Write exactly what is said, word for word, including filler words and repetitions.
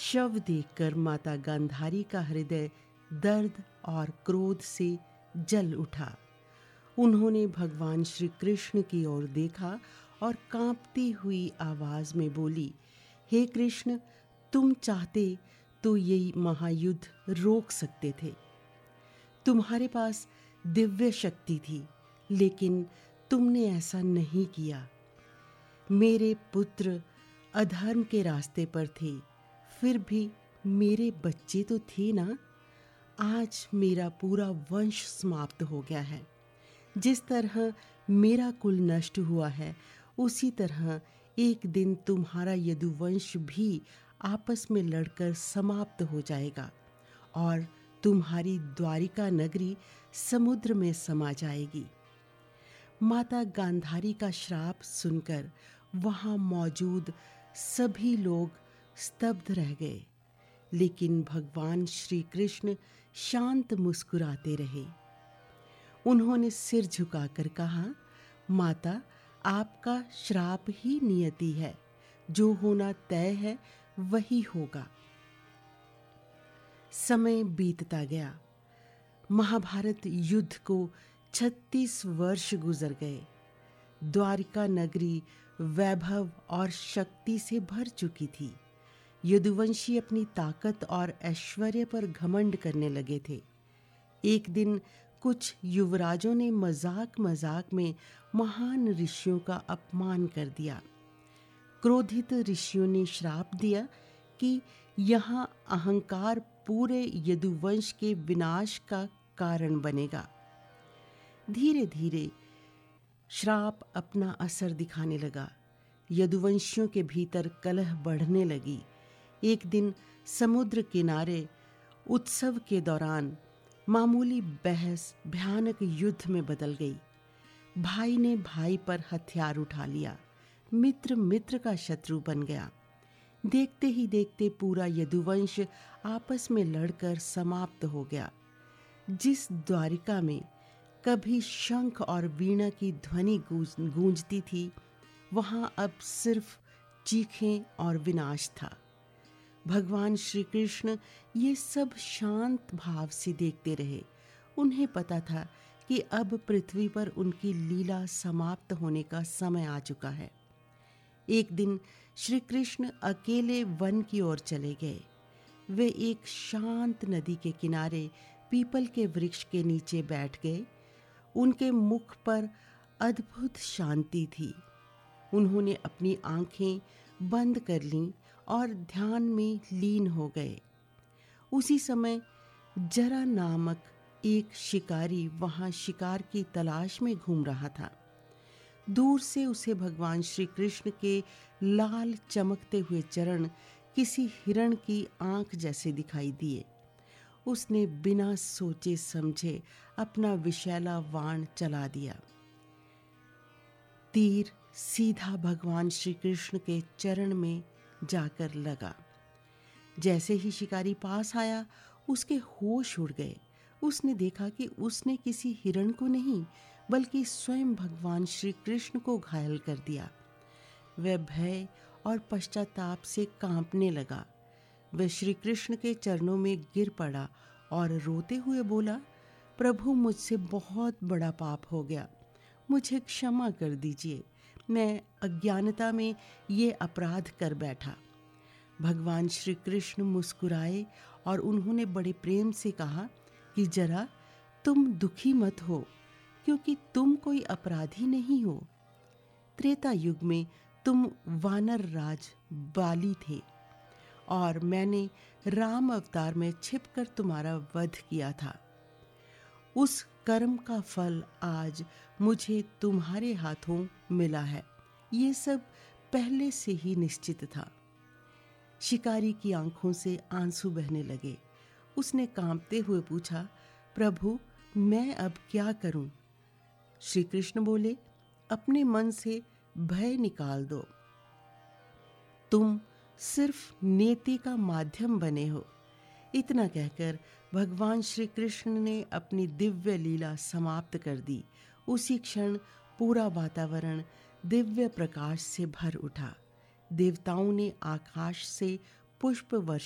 शव देखकर माता गांधारी का हृदय दर्द और क्रोध से जल उठा। उन्होंने भगवान श्री कृष्ण की ओर देखा और कांपती हुई आवाज में बोली, हे कृष्ण, तुम चाहते तो ये महायुद्ध रोक सकते थे। तुम्हारे पास दिव्य शक्ति थी, लेकिन तुमने ऐसा नहीं किया। मेरे पुत्र अधर्म के रास्ते पर थे, फिर भी मेरे बच्चे तो थे ना। आज मेरा पूरा वंश समाप्त हो गया है। जिस तरह मेरा कुल नष्ट हुआ है, उसी तरह एक दिन तुम्हारा यदुवंश भी आपस में लड़कर समाप्त हो जाएगा और तुम्हारी द्वारिका नगरी समुद्र में समा जाएगी। माता गांधारी का श्राप सुनकर वहां मौजूद सभी लोग स्तब्ध रह गए, लेकिन भगवान श्री कृष्ण शांत मुस्कुराते रहे। उन्होंने सिर झुकाकर कहा, माता, आपका श्राप ही नियति है। जो होना तय है वही होगा। समय बीतता गया। महाभारत युद्ध को छत्तीस वर्ष गुजर गए। द्वारिका नगरी वैभव और शक्ति से भर चुकी थी। यदुवंशी अपनी ताकत और ऐश्वर्य पर घमंड करने लगे थे। एक दिन कुछ युवराजों ने मजाक मजाक में महान ऋषियों का अपमान कर दिया। क्रोधित ऋषियों ने श्राप दिया कि यहाँ अहंकार पूरे यदुवंश के विनाश का कारण बनेगा। धीरे धीरे श्राप अपना असर दिखाने लगा। यदुवंशियों के भीतर कलह बढ़ने लगी। एक दिन समुद्र किनारे उत्सव के दौरान मामूली बहस भयानक युद्ध में बदल गई। भाई ने भाई पर हथियार उठा लिया। मित्र मित्र का शत्रु बन गया। देखते ही देखते पूरा यदुवंश आपस में लड़कर समाप्त हो गया। जिस द्वारिका में कभी शंख और वीणा की ध्वनि गूंज गूंजती थी, वहां अब सिर्फ चीखें और विनाश था। भगवान श्री कृष्ण ये सब शांत भाव से देखते रहे। उन्हें पता था कि अब पृथ्वी पर उनकी लीला समाप्त होने का समय आ चुका है। एक दिन श्री कृष्ण अकेले वन की ओर चले गए। वे एक शांत नदी के किनारे पीपल के वृक्ष के नीचे बैठ गए। उनके मुख पर अद्भुत शांति थी। उन्होंने अपनी आंखें बंद कर लीं और ध्यान में लीन हो गए। उसी समय जरा नामक एक शिकारी वहां शिकार की तलाश में घूम रहा था। दूर से उसे भगवान श्री कृष्ण के लाल चमकते हुए चरण किसी हिरण की आंख जैसे दिखाई दिए। उसने बिना सोचे समझे अपना विशैला बाण चला दिया। तीर सीधा भगवान श्री कृष्ण के चरण में जाकर लगा। जैसे ही शिकारी पास आया, उसके होश उड़ गए। उसने देखा कि उसने किसी हिरण को नहीं, बल्कि स्वयं भगवान श्री कृष्ण को घायल कर दिया। वह भय और पश्चाताप से कांपने लगा। वह श्री कृष्ण के चरणों में गिर पड़ा और रोते हुए बोला, प्रभु, मुझसे बहुत बड़ा पाप हो गया। मुझे क्षमा कर दीजिए। मैं अज्ञानता में ये अपराध कर बैठा। भगवान श्री कृष्ण मुस्कुराए और उन्होंने बड़े प्रेम से कहा कि जरा तुम दुखी मत हो, क्योंकि तुम कोई अपराधी नहीं हो। त्रेता युग में तुम वानर राज बाली थे और मैंने राम अवतार में छिपकर तुम्हारा वध किया था। उस कर्म का फल आज मुझे तुम्हारे हाथों मिला है। ये सब पहले से ही निश्चित था। शिकारी की आंखों से आंसू बहने लगे। उसने कांपते हुए पूछा, प्रभु, मैं अब क्या करूं? श्री कृष्ण बोले, अपने मन से भय निकाल दो। तुम सिर्फ नेति का माध्यम बने हो। इतना कहकर भगवान श्री कृष्ण ने अपनी दिव्य लीला समाप्त कर दी। उसी क्षण पूरा वातावरण दिव्य प्रकाश से भर उठा। देवताओं ने आकाश से पुष्प वर्षा